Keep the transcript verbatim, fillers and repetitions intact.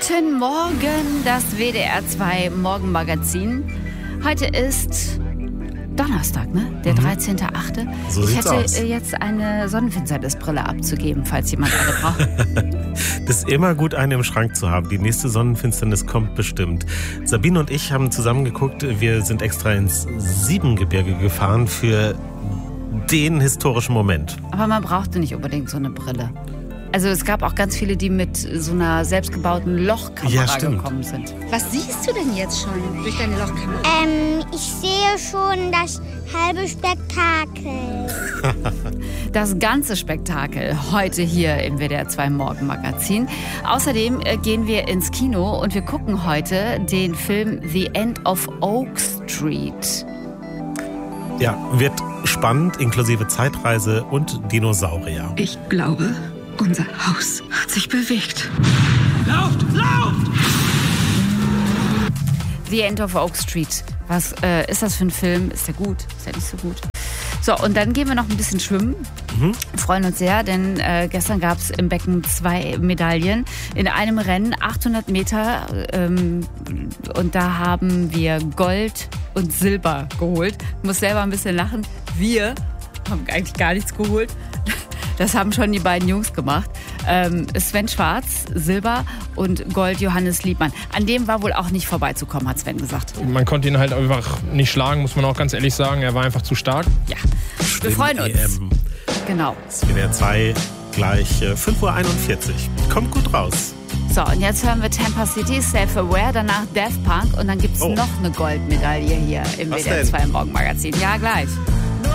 Guten Morgen, das W D R zwei Morgenmagazin. Heute ist Donnerstag, ne? Der dreizehnter achte So ich sieht's hätte aus. jetzt eine Sonnenfinsternisbrille abzugeben, falls jemand eine braucht. Das ist immer gut, eine im Schrank zu haben. Die nächste Sonnenfinsternis kommt bestimmt. Sabine und ich haben zusammen geguckt. Wir sind extra ins Siebengebirge gefahren für den historischen Moment. Aber man brauchte nicht unbedingt so eine Brille. Also es gab auch ganz viele, die mit so einer selbstgebauten Lochkamera Ja, stimmt. gekommen sind. Was siehst du denn jetzt schon durch deine Lochkamera? Ähm, ich sehe schon das halbe Spektakel. Das ganze Spektakel heute hier im W D R zwei Morgenmagazin. Außerdem äh, gehen wir ins Kino und wir gucken heute den Film The End of Oak Street. Ja, wird spannend, inklusive Zeitreise und Dinosaurier. Ich glaube, unser Haus hat sich bewegt. Lauft! Lauft! The End of Oak Street. Was äh, ist das für ein Film? Ist der gut? Ist der nicht so gut? So, und dann gehen wir noch ein bisschen schwimmen. Mhm. Freuen uns sehr, denn äh, gestern gab es im Becken zwei Medaillen in einem Rennen, achthundert Meter. Ähm, und da haben wir Gold und Silber geholt. Ich muss selber ein bisschen lachen. Wir haben eigentlich gar nichts geholt. Das haben schon die beiden Jungs gemacht. Ähm, Sven Schwarz, Silber, und Gold Johannes Liebmann. An dem war wohl auch nicht vorbeizukommen, hat Sven gesagt. Man konnte ihn halt einfach nicht schlagen, muss man auch ganz ehrlich sagen. Er war einfach zu stark. Ja, wir freuen uns. E M. Genau. Das W D R zwei gleich äh, fünf Uhr einundvierzig. Kommt gut raus. So, und jetzt hören wir Tampa City, Self-Aware, danach Daft Punk und dann gibt es Oh. noch eine Goldmedaille hier im Was W D R zwei Morgenmagazin. Ja, gleich.